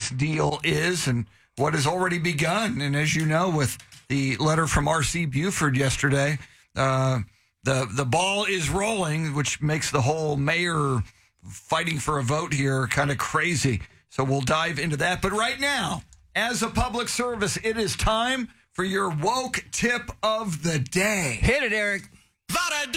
this deal is and what has already begun. And as you know, with the letter from R.C. Buford yesterday, the ball is rolling, which makes the whole mayor fighting for a vote here kind of crazy. So we'll dive into that. But right now, as a public service, it is time for your woke tip of the day. Hit it, Eric.